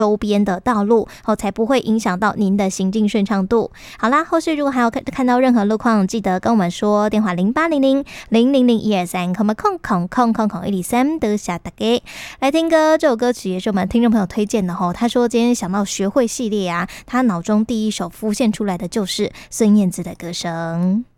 周边的道路，才不会影响到您的行进顺畅度。好啦，后续如果还有看到任何路况，记得跟我们说，电话0800-000-123，000-123的下大家来听歌。这首歌曲也是我们听众朋友推荐的吼，他说今天想到学会系列啊，他脑中第一首浮现出来的就是孙燕姿的歌声。